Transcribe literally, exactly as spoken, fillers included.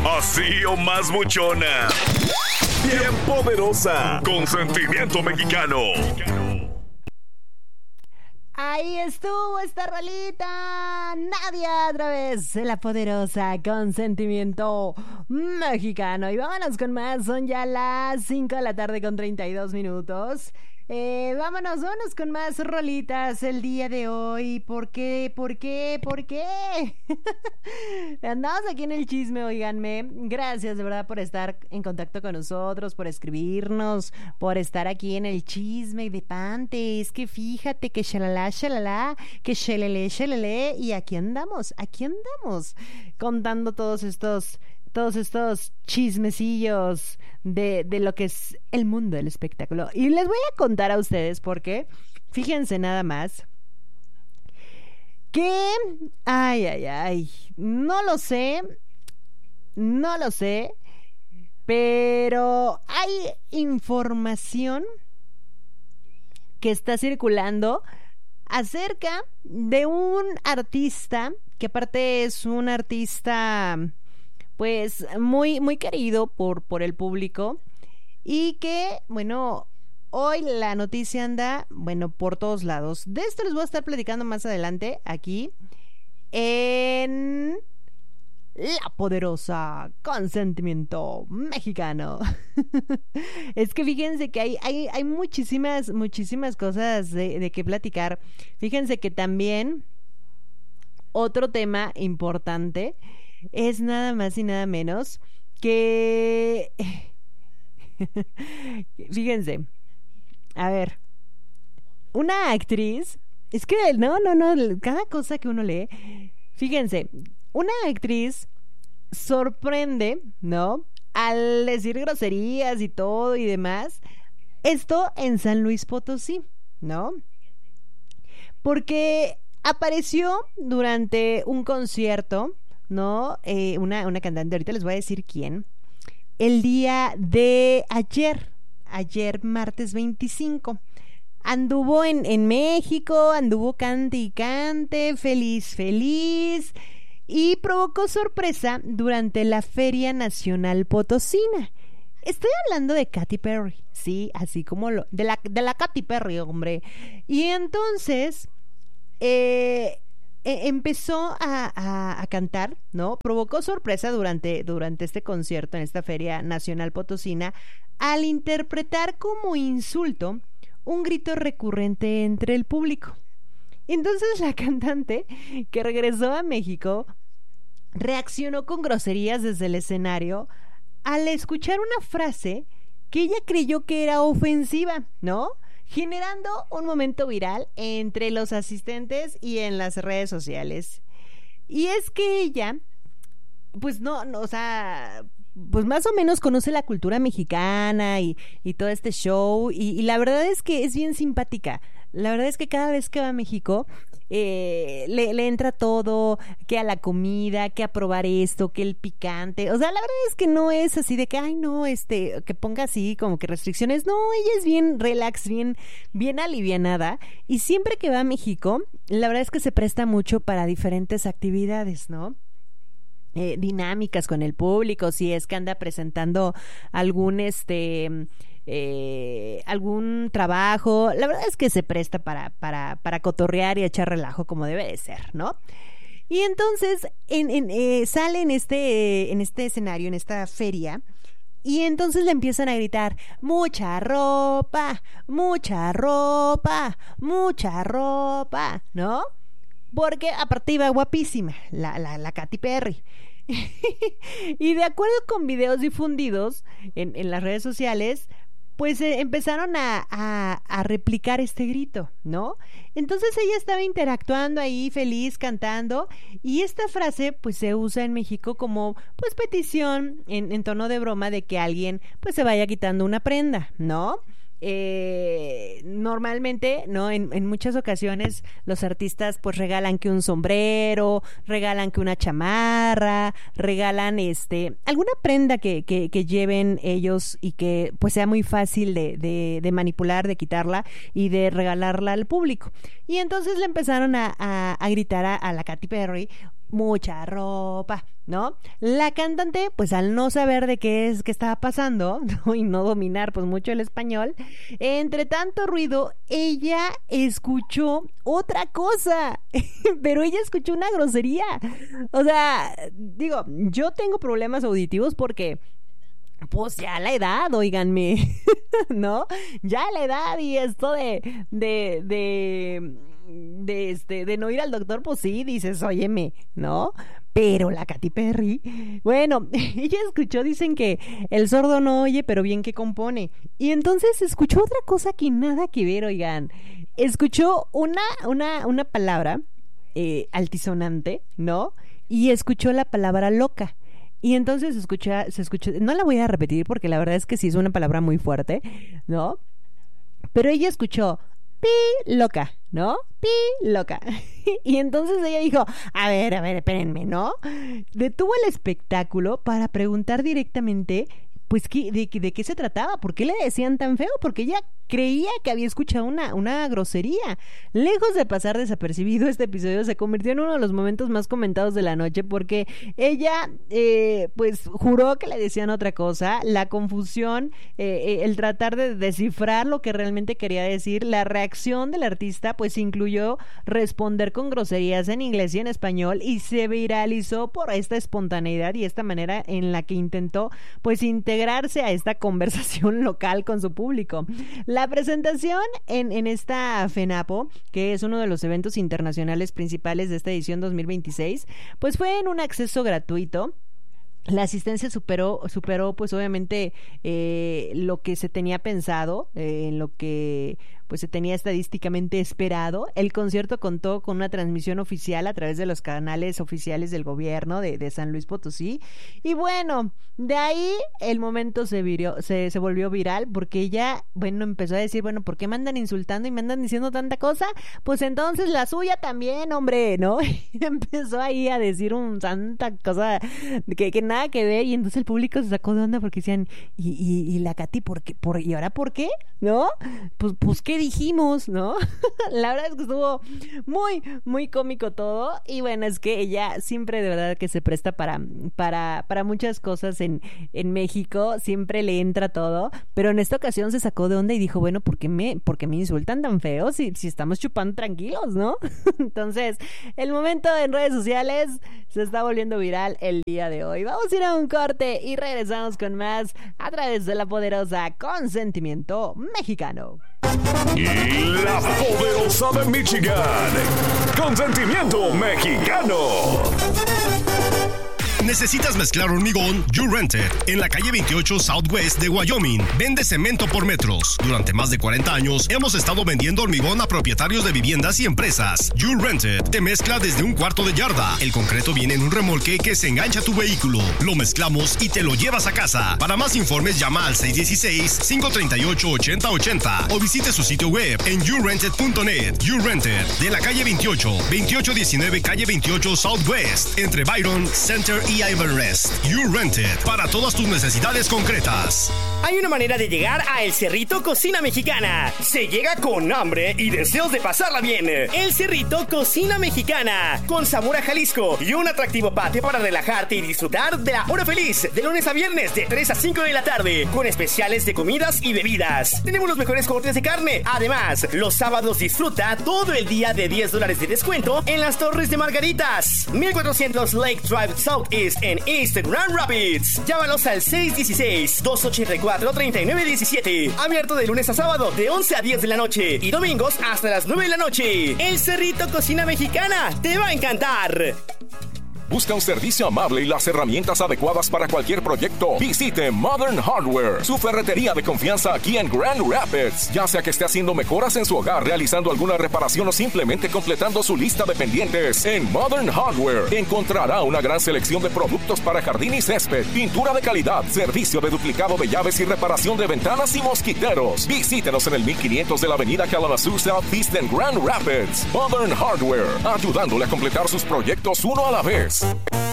Así o más buchona. Bien poderosa. Con sentimiento mexicano. Ahí estuvo esta rolita. Nadia a través de La Poderosa con sentimiento mexicano. Y vámonos con más. Son ya las cinco de la tarde con treinta y dos minutos. Eh, vámonos, vámonos con más rolitas el día de hoy. ¿Por qué? ¿Por qué? ¿Por qué? Andamos aquí en el chisme, oiganme. Gracias de verdad por estar en contacto con nosotros, por escribirnos, por estar aquí en el chisme de Pante. Es que fíjate que shalala, shalala, que shelele, shelele. Y aquí andamos, aquí andamos, contando todos estos... todos estos chismecillos de, de lo que es el mundo del espectáculo. Y les voy a contar a ustedes porque, fíjense nada más, que, ay, ay, ay, no lo sé, no lo sé, pero hay información que está circulando acerca de un artista, que aparte es un artista... pues muy, muy querido por, por el público y que, bueno, hoy la noticia anda, bueno, por todos lados. De esto les voy a estar platicando más adelante aquí en La Poderosa con sentimiento mexicano. Es que fíjense que hay, hay, hay muchísimas, muchísimas cosas de, de qué platicar. Fíjense que también otro tema importante es nada más y nada menos que... Fíjense, a ver, una actriz, es que no, no, no, cada cosa que uno lee, fíjense, una actriz sorprende, ¿no? Al decir groserías y todo y demás, esto en San Luis Potosí, ¿no? Porque apareció durante un concierto, ¿no? Eh, una, una cantante, ahorita les voy a decir quién, el día de ayer, ayer martes veinticinco, anduvo en, en México, anduvo cante y cante, feliz, feliz, y provocó sorpresa durante la Feria Nacional Potosina. Estoy hablando de Katy Perry, sí, así como lo, de la, de la Katy Perry, hombre. Y entonces, eh... empezó a, a, a cantar, ¿no? Provocó sorpresa durante, durante este concierto en esta Feria Nacional Potosina al interpretar como insulto un grito recurrente entre el público. Entonces la cantante, que regresó a México, reaccionó con groserías desde el escenario al escuchar una frase que ella creyó que era ofensiva, ¿no? Generando un momento viral entre los asistentes y en las redes sociales. Y es que ella, pues no, no, o sea, pues más o menos conoce la cultura mexicana y, y todo este show, y, y la verdad es que es bien simpática. La verdad es que cada vez que va a México eh, le, le entra todo, que a la comida, que a probar esto, que el picante. O sea, la verdad es que no es así de que, ay, no, este, que ponga así como que restricciones. No, ella es bien relax, bien, bien alivianada. Y siempre que va a México, la verdad es que se presta mucho para diferentes actividades, ¿no? Eh, dinámicas con el público, si es que anda presentando algún, este... Eh, algún trabajo, la verdad es que se presta para, para, para cotorrear y echar relajo como debe de ser, ¿no? Y entonces en, en, eh, sale en este, eh, en este escenario, en esta feria, y entonces le empiezan a gritar mucha ropa, mucha ropa, mucha ropa, ¿no? Porque aparte iba guapísima la, la, la Katy Perry. Y de acuerdo con videos difundidos en, en las redes sociales, pues eh, empezaron a, a, a replicar este grito, ¿no? Entonces ella estaba interactuando ahí, feliz, cantando, y esta frase pues se usa en México como pues petición en, en tono de broma de que alguien pues se vaya quitando una prenda, ¿no? Eh, normalmente, ¿no? En, en muchas ocasiones los artistas pues regalan que un sombrero, regalan que una chamarra, regalan este alguna prenda que, que, que lleven ellos y que pues sea muy fácil de, de, de manipular, de quitarla y de regalarla al público. Y entonces le empezaron a, a, a gritar a, a la Katy Perry mucha ropa, ¿no? La cantante, pues al no saber de qué es que estaba pasando, ¿no? Y no dominar pues mucho el español, entre tanto ruido, ella escuchó otra cosa, pero ella escuchó una grosería. O sea, digo, yo tengo problemas auditivos porque pues ya la edad, óiganme, ¿no? Ya la edad y esto de, de, de, de, este, de no ir al doctor, pues sí, dices, óyeme, ¿no? Pero la Katy Perry, bueno, ella escuchó, dicen que el sordo no oye, pero bien que compone. Y entonces escuchó otra cosa que nada que ver, oigan. Escuchó una, una, una palabra eh, altisonante, ¿no? Y escuchó la palabra loca. Y entonces se escucha, se escucha, no la voy a repetir porque la verdad es que sí es una palabra muy fuerte, ¿no? Pero ella escuchó pi loca, ¿no? Pi loca. Y entonces ella dijo, a ver, a ver, espérenme, ¿no? Detuvo el espectáculo para preguntar directamente, pues, ¿qué, de, de qué se trataba? ¿Por qué le decían tan feo? Porque ella creía que había escuchado una, una grosería. Lejos de pasar desapercibido, este episodio se convirtió en uno de los momentos más comentados de la noche porque ella, eh, pues, juró que le decían otra cosa. La confusión, eh, el tratar de descifrar lo que realmente quería decir, la reacción del artista, pues, incluyó responder con groserías en inglés y en español y se viralizó por esta espontaneidad y esta manera en la que intentó, pues, integrarse a esta conversación local con su público. La presentación en, en esta FENAPO, que es uno de los eventos internacionales principales de esta edición dos mil veintiséis, pues fue en un acceso gratuito. La asistencia superó, superó pues obviamente eh, lo que se tenía pensado, eh, en lo que pues se tenía estadísticamente esperado. El concierto contó con una transmisión oficial a través de los canales oficiales del gobierno de, de San Luis Potosí. Y bueno, de ahí el momento se, virió, se, se volvió viral porque ella, bueno, empezó a decir, bueno, ¿por qué me andan insultando y me andan diciendo tanta cosa? Pues entonces la suya también, hombre, ¿no? Empezó ahí a decir un tanta cosa que, que nada que ver y entonces el público se sacó de onda porque decían, ¿y, y, y la Katy por qué? Por, ¿y ahora por qué? ¿No? Pues, pues ¿qué dijimos? ¿No? La verdad es que estuvo muy, muy cómico todo y bueno, es que ella siempre de verdad que se presta para, para, para muchas cosas en, en México, siempre le entra todo, pero en esta ocasión se sacó de onda y dijo, bueno, ¿por qué me, por qué me insultan tan feo si, si estamos chupando tranquilos, ¿no? Entonces, el momento en redes sociales se está volviendo viral el día de hoy. Vamos a ir a un corte y regresamos con más a través de la poderosa Consentimiento Mexicano. Y la poderosa de Michigan, Consentimiento Mexicano. ¿Necesitas mezclar hormigón? You Rent It. En la calle veintiocho Southwest de Wyoming. Vende cemento por metros. Durante más de cuarenta años hemos estado vendiendo hormigón a propietarios de viviendas y empresas. You Rent It. Te mezcla desde un cuarto de yarda. El concreto viene en un remolque que se engancha a tu vehículo. Lo mezclamos y te lo llevas a casa. Para más informes llama al seis uno seis, cinco tres ocho, ocho cero ocho cero o visite su sitio web en you rented punto net. You Rent It. De la calle veintiocho, veintiocho diecinueve calle veintiocho Southwest. Entre Byron, Center y Everest. You Rent It. Para todas tus necesidades concretas. Hay una manera de llegar a El Cerrito Cocina Mexicana. Se llega con hambre y deseos de pasarla bien. El Cerrito Cocina Mexicana. Con sabor a Jalisco y un atractivo patio para relajarte y disfrutar de la hora feliz. De lunes a viernes de tres a cinco de la tarde. Con especiales de comidas y bebidas. Tenemos los mejores cortes de carne. Además, los sábados disfruta todo el día de diez dólares de descuento en las Torres de Margaritas. mil cuatrocientos Lake Drive Southeast en East Grand Rapids. Llámalos al seis uno seis, dos ocho cuatro, tres nueve uno siete. Abierto de lunes a sábado de once a diez de la noche y domingos hasta las nueve de la noche. El Cerrito Cocina Mexicana te va a encantar. Busca un servicio amable y las herramientas adecuadas para cualquier proyecto. Visite Modern Hardware, su ferretería de confianza aquí en Grand Rapids. Ya sea que esté haciendo mejoras en su hogar, realizando alguna reparación o simplemente completando su lista de pendientes, en Modern Hardware encontrará una gran selección de productos para jardín y césped, pintura de calidad, servicio de duplicado de llaves y reparación de ventanas y mosquiteros. Visítenos en el mil quinientos de la avenida Kalamazoo Southeast en Grand Rapids. Modern Hardware, ayudándole a completar sus proyectos uno a la vez.